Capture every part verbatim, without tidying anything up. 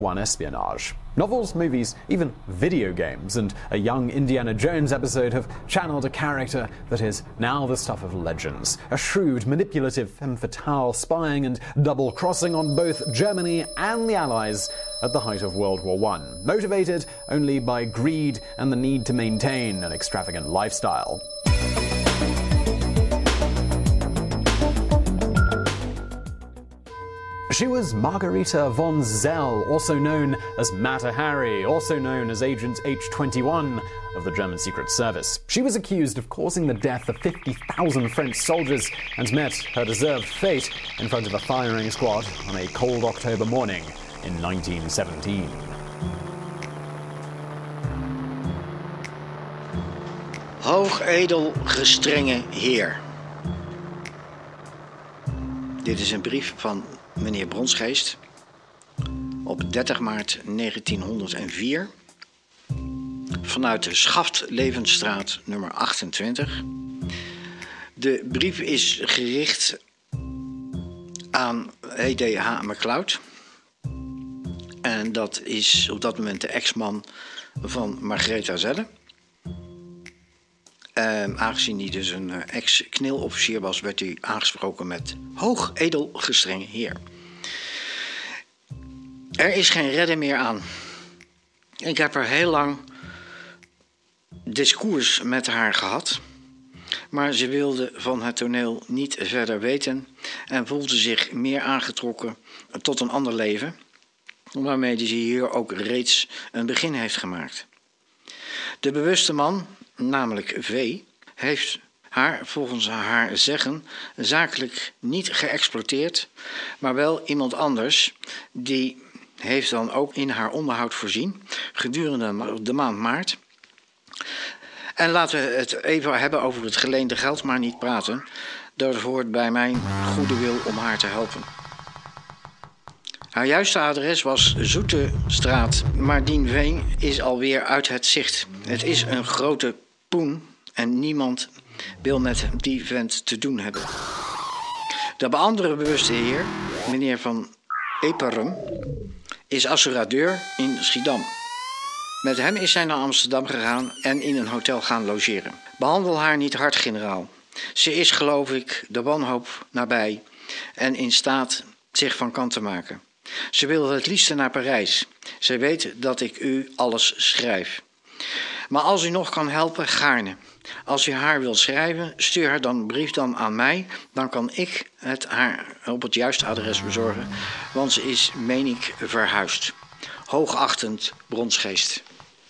One espionage. Novels, movies, even video games, and a young Indiana Jones episode have channeled a character that is now the stuff of legends. A shrewd, manipulative femme fatale spying and double-crossing on both Germany and the Allies at the height of World War One, motivated only by greed and the need to maintain an extravagant lifestyle. She was Margarita von Zell, also known as Mata Hari, also known as Agent H twenty-one of the German Secret Service. She was accused of causing the death of fifty thousand French soldiers and met her deserved fate in front of a firing squad on a cold October morning in nineteen seventeen. Hoogedel gestrenge heer. Dit is een brief van meneer Bronsgeest op dertig maart negentienhonderdvier vanuit de Schaftlevenstraat nummer achtentwintig. De brief is gericht aan E D H. McCloud en dat is op dat moment de ex-man van Margaretha Zelle. Uh, aangezien hij dus een uh, ex-knilofficier was, werd hij aangesproken met hoogedel gestrenge heer. Er is geen redden meer aan. Ik heb er heel lang discours met haar gehad, maar ze wilde van het toneel niet verder weten en voelde zich meer aangetrokken tot een ander leven, waarmee ze hier ook reeds een begin heeft gemaakt. De bewuste man, namelijk V, heeft haar volgens haar zeggen zakelijk niet geëxploiteerd, maar wel iemand anders die heeft dan ook in haar onderhoud voorzien gedurende de maand maart. En laten we het even hebben over het geleende geld, maar niet praten. Dat hoort bij mijn goede wil om haar te helpen. Haar juiste adres was Zoetestraat, maar Dienveen is alweer uit het zicht. Het is een grote poen en niemand wil met die vent te doen hebben. De andere bewuste heer, meneer Van Eperum, is assuradeur in Schiedam. Met hem is zij naar Amsterdam gegaan en in een hotel gaan logeren. Behandel haar niet hard, generaal. Ze is, geloof ik, de wanhoop nabij en in staat zich van kant te maken. Ze wil het liefste naar Parijs. Ze weet dat ik u alles schrijf. Maar als u nog kan helpen, gaarne. Als u haar wilt schrijven, stuur haar dan een brief dan aan mij. Dan kan ik het haar op het juiste adres bezorgen. Want ze is, meen ik, verhuisd. Hoogachtend Bronsgeest.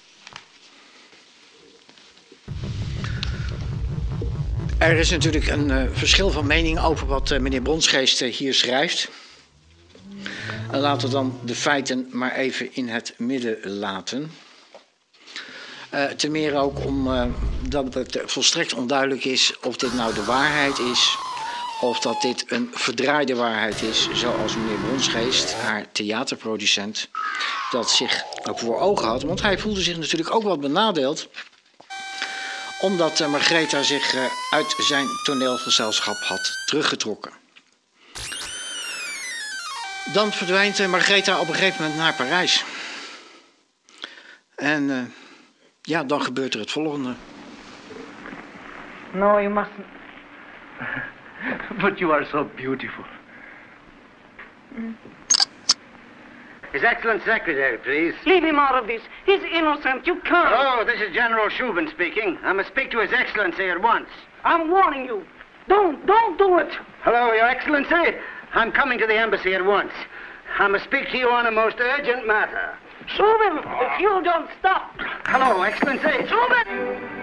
Er is natuurlijk een uh, verschil van mening over wat uh, meneer Bronsgeest uh, hier schrijft. En laten we dan de feiten maar even in het midden laten. Uh, ten meer ook omdat uh, het volstrekt onduidelijk is of dit nou de waarheid is, of dat dit een verdraaide waarheid is, zoals meneer Bronsgeest, haar theaterproducent, dat zich voor ogen had. Want hij voelde zich natuurlijk ook wat benadeeld, omdat uh, Margaretha zich uh, uit zijn toneelgezelschap had teruggetrokken. Dan verdwijnt uh, Margaretha op een gegeven moment naar Parijs. En uh, ja, dan gebeurt er het volgende. No, you mustn't. But you are so beautiful. Mm. His Excellency Secretary, please. Leave him out of this. He's innocent. You can't. Oh, this is General Shubin speaking. I must speak to His Excellency at once. I'm warning you. Don't, don't do it. Hello, Your Excellency. I'm coming to the embassy at once. I must speak to you on a most urgent matter. Shubin, if you don't stop. Hello, Excellency. Shubin!